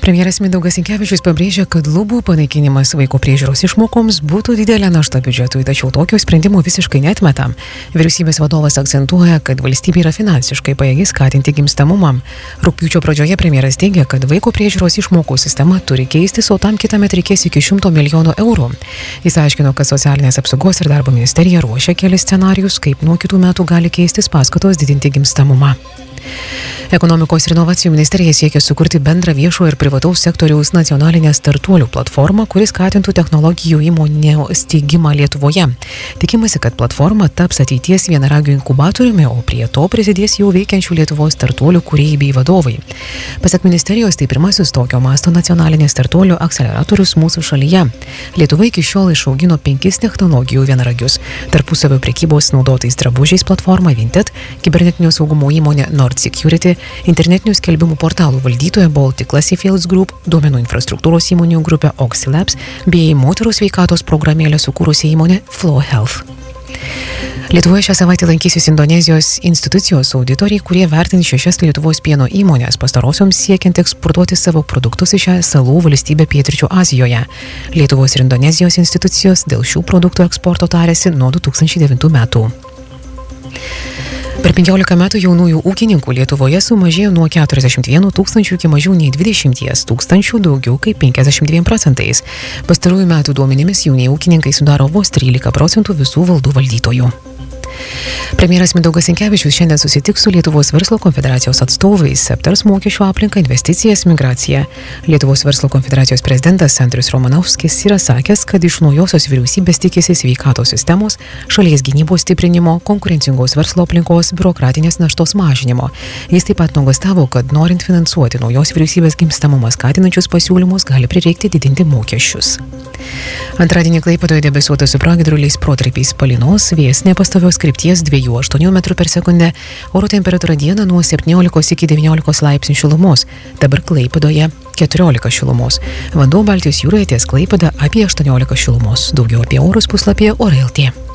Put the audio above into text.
Premjeras Mindaugas Sinkevičius pabrėžia, kad lubų panaikinimas vaiko priežiūros išmokoms būtų didelė našta biudžetui, tačiau tokio sprendimo visiškai neatmeta. Vyriausybės vadovas akcentuoja, kad valstybė yra finansiškai pajėgi skatinti gimstamumą. Rugpjūčio pradžioje premjeras teigia, kad vaiko priežiūros išmokų sistema turi keistis, o tam kitąmet reikės iki 100 milijonų eurų. Jis aiškino, kad socialinės apsaugos ir darbo ministerija ruošia kelis scenarijus, kaip nuo kitų metų gali keistis paskatos didinti gimstamumą. Ekonomikos ir inovacijų ministerija siekia sukurti bendrą viešo ir privataus sektoriaus nacionalinę startuolių platformą, kuris skatintų technologijų įmonių steigimą Lietuvoje. Tikimasi, kad platforma taps ateities vienaragių inkubatoriumi, o prie to prisidės jau veikiančių Lietuvos startuolių kūrėjai bei vadovai. Pasak ministerijos, tai pirmasis tokio masto nacionalinės startuolių akceleratorius mūsų šalyje. Lietuva iki šiol išaugino 5 technologijų vienaragius. Tarpusavio prekybos naudotais drabužiais platforma Vinted, kibernetinio saugumo įmonė Nord Security, internetinių skelbimų portalų valdytoja Baltic Classifieds Group, duomenų infrastruktūros įmonių grupė Oxy Labs bei moterų sveikatos programėlę sukūrusi įmonė Flow Health. Lietuvoje šią savaitę lankysis Indonezijos institucijos auditoriai, kurie vertins 6 Lietuvos pieno įmonės pastarosioms siekiant eksportuoti savo produktus į šią salų valstybę pietryčių Azijoje. Lietuvos ir Indonezijos institucijos dėl šių produktų eksporto tarėsi nuo 2009 metų. Per 15 metų jaunųjų ūkininkų Lietuvoje sumažėjo nuo 41 tūkstančių iki mažiau nei 20 tūkstančių, daugiau kaip 52%. Pastarųjų metų duomenimis jauni ūkininkai sudaro vos 13% visų valdų valdytojų. Premjeras Mindaugas Sinkevičius šiandien susitiks su Lietuvos verslo konfederacijos atstovais, aptars mokesčių aplinką, investicijas, migraciją. Lietuvos verslo konfederacijos prezidentas Andrius Romanovskis yra sakęs, kad iš naujosios vyriausybės tikisi sveikatos sistemos, šalies gynybos stiprinimo, konkurencingos verslo aplinkos, biurokratinės naštos mažinimo. Jis taip pat nuogąstavo, kad norint finansuoti naujos vyriausybės gimstamumą skatinančius pasiūlymus, gali prireikti didinti mokesčius. Antradienį Klaipėdoje debesuota su pragiedruliais protarpiais palynos, vėjas nepastovios krypties 2–8 metrų per sekundę, oro temperatūra dieną nuo 17 iki 19 laipsnių šilumos, dabar Klaipėdoje 14 šilumos. Vanduo Baltijos jūroje ties Klaipėda apie 18 šilumos. Daugiau apie orus puslapyje Ora.lt.